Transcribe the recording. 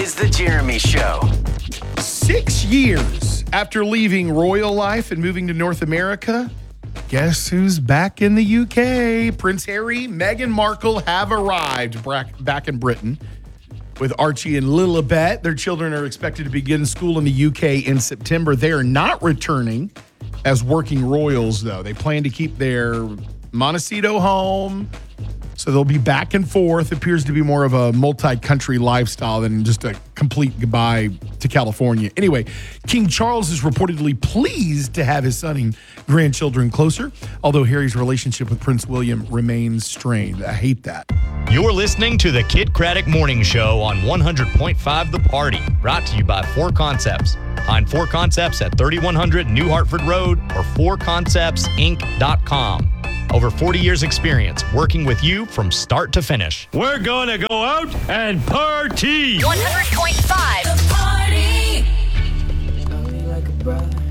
is The Jeremy Show. 6 years after leaving royal life and moving to North America, guess who's back in the UK? Prince Harry, Meghan Markle have arrived back in Britain with Archie and Lilibet. Their children are expected to begin school in the UK in September. They are not returning as working royals, though. They plan to keep their Montecito home, so they'll be back and forth. Appears to be more of a multi-country lifestyle than just a complete goodbye to California. Anyway, King Charles is reportedly pleased to have his son and grandchildren closer, although Harry's relationship with Prince William remains strained. I hate that. You're listening to the Kid Craddock Morning Show on 100.5 The Party, brought to you by 4 Concepts. Find 4 Concepts at 3100 New Hartford Road or 4conceptsinc.com. Over 40 years experience working with you from start to finish. We're gonna go out and party! 100.5 The Party.